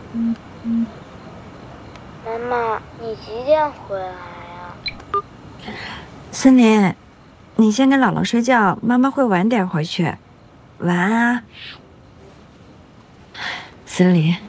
妈妈，你几点回来呀？ 森林，你先跟姥姥睡觉，妈妈会晚点回去。晚安啊，森林。